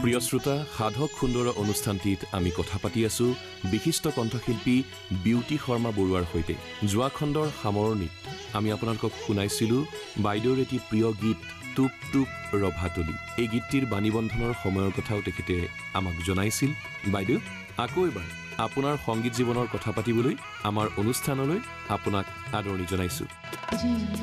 প্ৰিয় শ্ৰোতা, সাধক সুন্দৰ অনুষ্ঠানটিত আমি কথা পাতি আছো বিশিষ্ট কণ্ঠশিল্পী বিউটি শৰ্মা বৰুৱাৰ সৈতে। যোৱা খণ্ডৰ সামৰণিত আমি আপোনালোকক শুনাইছিলো বাইদেউৰ এটি প্ৰিয় গীত টুপ টুপ ৰভাতলি। এই গীতটিৰ বাণীবন্ধনৰ সময়ৰ কথাও তেখেতে আমাক জনাইছিল। বাইদেউ, আকৌ এবাৰ আপোনাৰ সংগীত জীৱনৰ কথা পাতিবলৈ আমাৰ অনুষ্ঠানলৈ আপোনাক আদৰণি জনাইছো।